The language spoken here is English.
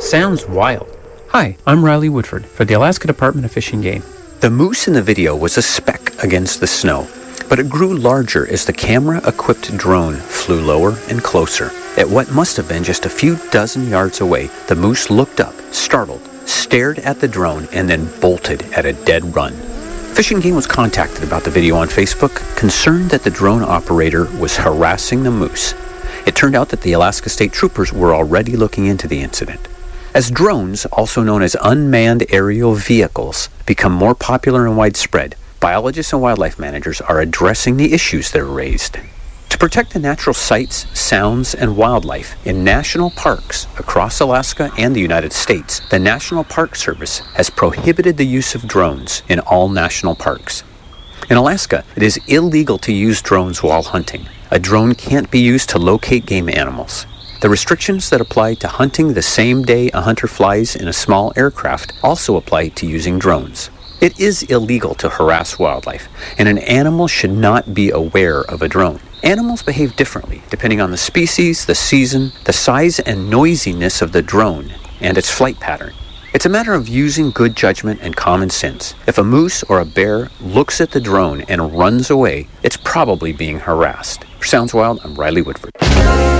sounds wild. Hi, I'm Riley Woodford for the Alaska Department of Fish and Game. The moose in the video was a speck against the snow, but it grew larger as the camera-equipped drone flew lower and closer. At what must have been just a few dozen yards away, the moose looked up, startled, stared at the drone, and then bolted at a dead run. Fish and Game was contacted about the video on Facebook, concerned that the drone operator was harassing the moose. It turned out that the Alaska State Troopers were already looking into the incident. As drones, also known as unmanned aerial vehicles, become more popular and widespread, biologists and wildlife managers are addressing the issues that are raised. To protect the natural sights, sounds, and wildlife in national parks across Alaska and the United States, the National Park Service has prohibited the use of drones in all national parks. In Alaska, it is illegal to use drones while hunting. A drone can't be used to locate game animals. The restrictions that apply to hunting the same day a hunter flies in a small aircraft also apply to using drones. It is illegal to harass wildlife, and an animal should not be aware of a drone. Animals behave differently depending on the species, the season, the size and noisiness of the drone, and its flight pattern. It's a matter of using good judgment and common sense. If a moose or a bear looks at the drone and runs away, it's probably being harassed. For Sounds Wild, I'm Riley Woodford.